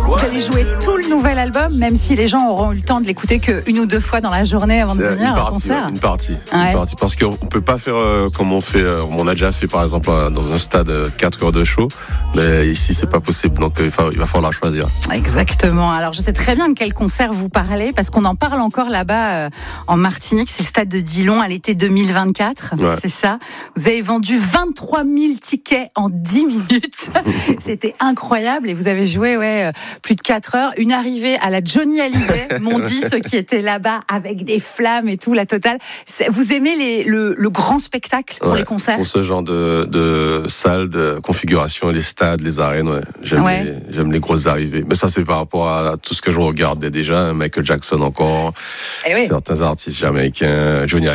Vous allez jouer tout le nouvel album, même si les gens auront eu le temps de l'écouter qu'une ou deux fois dans la journée avant de venir au concert. Une partie, parce qu'on peut pas faire comme on a déjà fait par exemple dans un stade 4 heures de show, mais ici c'est pas possible, donc il va falloir choisir. Exactement. Alors je sais très bien de quel concert vous parlez, parce qu'on en parle encore là-bas en Martinique, c'est le stade de Dillon à l'été 2024, c'est ça. Vous avez vendu 23 000 tickets en 10 minutes, c'était incroyable, et vous avez joué plus de 4 heures, une arrivée à la Johnny Hallyday, m'ont dit ceux qui étaient là-bas, avec des flammes et tout, la totale. Vous aimez le grand spectacle pour les concerts? Pour ce genre de salle, de configuration, les stades, les arènes, j'aime les grosses arrivées. Mais ça, c'est par rapport à tout ce que je regardais déjà, Michael Jackson encore, certains artistes jamaïcains, Johnny